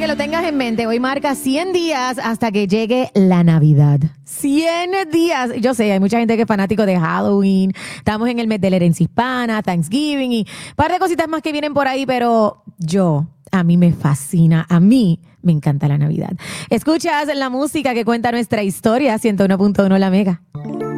lo tengas en mente. Hoy marca 100 días hasta que llegue la Navidad. 100 días. Yo sé, hay mucha gente que es fanático de Halloween. Estamos en el mes de la herencia hispana, Thanksgiving y un par de cositas más que vienen por ahí, pero a mí me fascina. A mí me encanta la Navidad. Escuchas la música que cuenta nuestra historia, 101.1 La Mega.